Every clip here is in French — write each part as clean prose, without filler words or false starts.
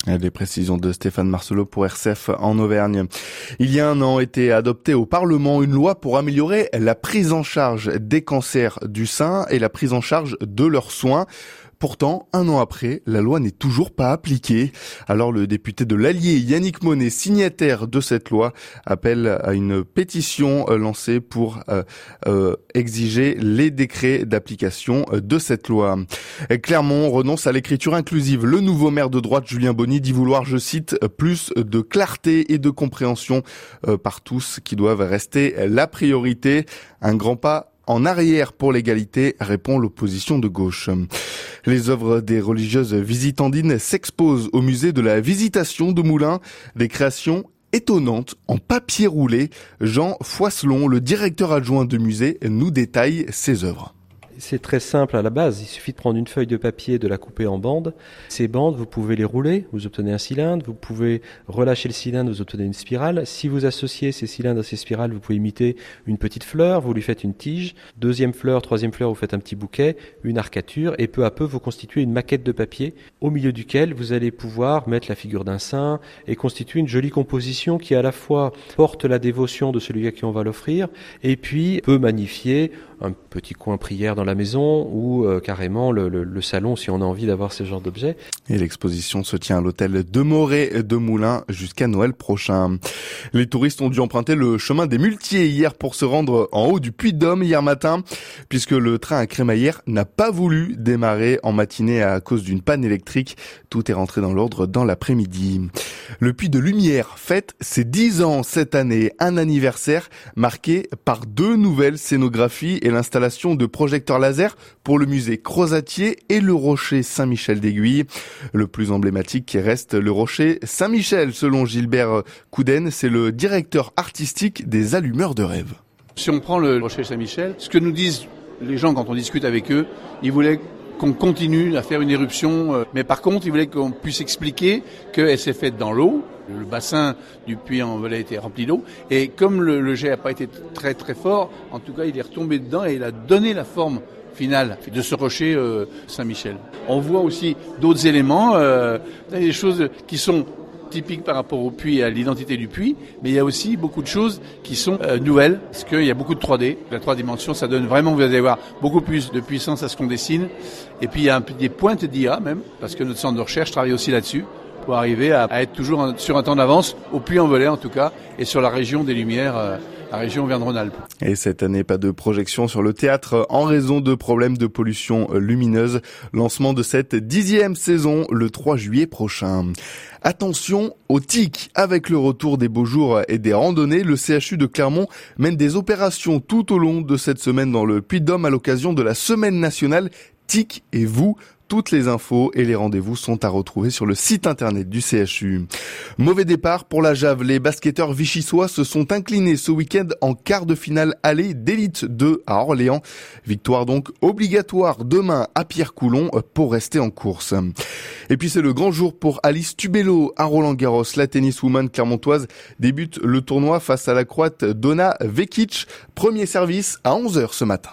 Les précisions de Stéphane Marcelot pour RCF en Auvergne. Il y a un an était adoptée au Parlement une loi pour améliorer la prise en charge des cancers du sein et la prise en charge de leurs soins. Pourtant, un an après, la loi n'est toujours pas appliquée. Alors le député de l'Allier, Yannick Monet, signataire de cette loi, appelle à une pétition lancée pour exiger les décrets d'application de cette loi. Clermont renonce à l'écriture inclusive. Le nouveau maire de droite, Julien Bonny, dit vouloir, je cite, plus de clarté et de compréhension par tous qui doivent rester la priorité. Un grand pas en arrière pour l'égalité, répond l'opposition de gauche. Les œuvres des religieuses visitandines s'exposent au musée de la Visitation de Moulins. Des créations étonnantes en papier roulé. Jean Foisselon, le directeur adjoint du musée, nous détaille ses œuvres. C'est très simple à la base, il suffit de prendre une feuille de papier, de la couper en bandes. Ces bandes, vous pouvez les rouler, vous obtenez un cylindre, vous pouvez relâcher le cylindre, vous obtenez une spirale. Si vous associez ces cylindres à ces spirales, vous pouvez imiter une petite fleur, vous lui faites une tige, deuxième fleur, troisième fleur, vous faites un petit bouquet, une arcature, et peu à peu vous constituez une maquette de papier au milieu duquel vous allez pouvoir mettre la figure d'un saint et constituer une jolie composition qui à la fois porte la dévotion de celui à qui on va l'offrir et puis peut magnifier un petit coin prière dans la maison ou carrément le salon si on a envie d'avoir ce genre d'objet. Et l'exposition se tient à l'hôtel de Moret de Moulins jusqu'à Noël prochain. Les touristes ont dû emprunter le chemin des Muletiers hier pour se rendre en haut du Puy-de-Dôme hier matin, puisque le train à crémaillère n'a pas voulu démarrer en matinée à cause d'une panne électrique. Tout est rentré dans l'ordre dans l'après-midi. Le Puy de Lumière fête ses 10 ans cette année, un anniversaire marqué par 2 nouvelles scénographies et l'installation de projecteurs laser pour le musée Crozatier et le rocher Saint-Michel d'Aiguille. Le plus emblématique qui reste le rocher Saint-Michel, selon Gilbert Couden, c'est le directeur artistique des Allumeurs de rêve. Si on prend le rocher Saint-Michel, ce que nous disent les gens quand on discute avec eux, ils voulaient qu'on continue à faire une éruption, mais par contre, ils voulaient qu'on puisse expliquer qu'elle s'est faite dans l'eau. Le bassin du Puy-en-Velay était rempli d'eau, et comme le jet n'a pas été très très fort, en tout cas, il est retombé dedans et il a donné la forme finale de ce rocher Saint-Michel. On voit aussi d'autres éléments, des choses qui sont typiques par rapport au puits et à l'identité du puits, mais il y a aussi beaucoup de choses qui sont nouvelles, parce qu'il y a beaucoup de 3D. La 3 dimensions, ça donne vraiment, vous allez voir, beaucoup plus de puissance à ce qu'on dessine. Et puis il y a des pointes d'IA même, parce que notre centre de recherche travaille aussi là-dessus, pour arriver à être toujours sur un temps d'avance, au Puy-en-Velay en tout cas, et sur la région des Lumières, la région Auvergne-Rhône-Alpes. Et cette année, pas de projection sur le théâtre en raison de problèmes de pollution lumineuse. Lancement de cette 10e saison le 3 juillet prochain. Attention aux tiques. Avec le retour des beaux jours et des randonnées, le CHU de Clermont mène des opérations tout au long de cette semaine dans le Puy-de-Dôme à l'occasion de la Semaine nationale Tiques et vous. Toutes les infos et les rendez-vous sont à retrouver sur le site internet du CHU. Mauvais départ pour la Jave. Les basketteurs vichysois se sont inclinés ce week-end en quart de finale aller d'élite 2 à Orléans. Victoire donc obligatoire demain à Pierre-Coulon pour rester en course. Et puis c'est le grand jour pour Alice Tubello à Roland-Garros. La tenniswoman clermontoise débute le tournoi face à la Croate Donna Vekic. Premier service à 11h ce matin.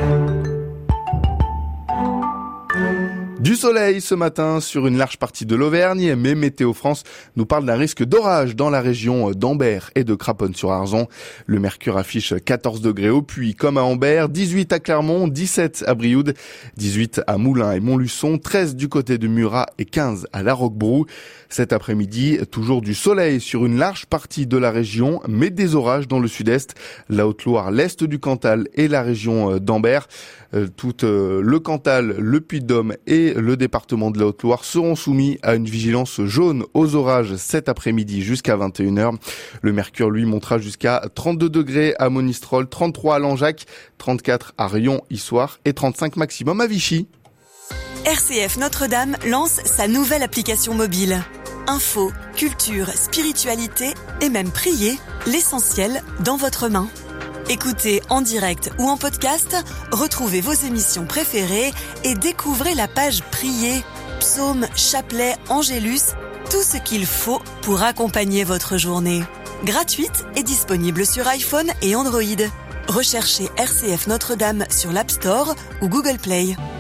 Du soleil ce matin sur une large partie de l'Auvergne, mais Météo France nous parle d'un risque d'orage dans la région d'Ambert et de Craponne-sur-Arzon. Le mercure affiche 14 degrés au Puy comme à Ambert, 18 à Clermont, 17 à Brioude, 18 à Moulins et Montluçon, 13 du côté de Murat et 15 à La Roquebrou. Cet après-midi, toujours du soleil sur une large partie de la région, mais des orages dans le sud-est, la Haute-Loire, l'est du Cantal et la région d'Ambert. Le Cantal, le Puy-de-Dôme et le département de la Haute-Loire seront soumis à une vigilance jaune aux orages cet après-midi jusqu'à 21h. Le mercure, lui, montera jusqu'à 32 degrés à Monistrol, 33 à Langeac, 34 à Rion, Issoire et 35 maximum à Vichy. RCF Notre-Dame lance sa nouvelle application mobile. Info, culture, spiritualité et même prier, l'essentiel dans votre main. Écoutez en direct ou en podcast, retrouvez vos émissions préférées et découvrez la page Prier, psaumes, chapelets, angélus, tout ce qu'il faut pour accompagner votre journée. Gratuite et disponible sur iPhone et Android. Recherchez RCF Notre-Dame sur l'App Store ou Google Play.